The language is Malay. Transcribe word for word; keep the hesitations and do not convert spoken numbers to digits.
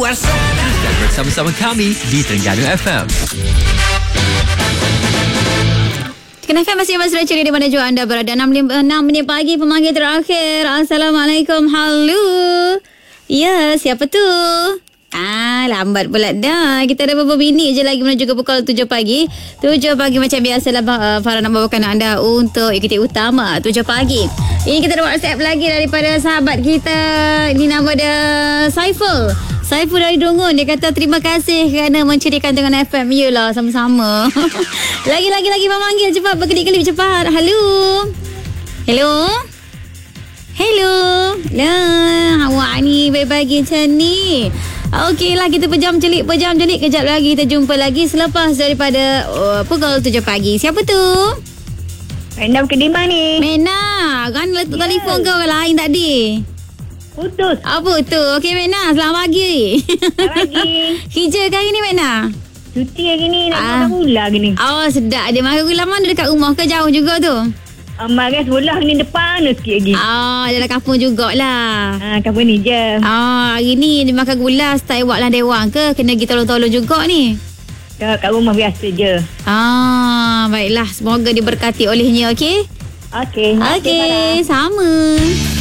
luar sana. Dan bersama-sama kami di Terengganu F M. Kenapa masih Mas Rachel di mana jua anda berada? enam minit pagi, pemanggil terakhir. Assalamualaikum. Halo. Ya, siapa tu? Ah, lambat pula dah. Kita ada beberapa minit je lagi menuju ke pukul tujuh pagi. tujuh pagi macam biasa lah, uh, Farah nak bawakan anda untuk ikuti utama tujuh pagi. Ini kita ada WhatsApp lagi daripada sahabat kita. Ini nama dia Saiful. Saiful dari Dungun. Dia kata terima kasih kerana mencerikan dengan F M. Yelah, sama-sama. Lagi-lagi lagi memanggil. Cepat, berkelip-kelip cepat. Halo. Hello. Hello. Lah, awak ni pagi macam ni. Okeylah, kita pejam celik, pejam celik. Kejap lagi kita jumpa lagi selepas daripada uh, pukul tujuh pagi. Siapa tu? Mena Kedimah ni. Mena. Kan letak yeah. telefon ke orang lain tadi? Putus. Apa tu? Okey Mena, selamat pagi. Selamat pagi. Kerja ke hari ni Mena? Cuti hari ni, nak Ah. makan gula hari ni. Oh, sedap. Dia makan gula mana, dekat rumah ke jauh juga tu? Amal kan sebelah ni depan tu sikit lagi. Oh, dalam kampung jugalah. Ha, kampung ni je. Ah, hari ni dia makan gula style wak lah dewang ke? Kena pergi tolong-tolong juga ni? Kat, kat rumah biasa je. Ah, baiklah. Semoga diberkati olehnya, okey? Okey. Okey, sama.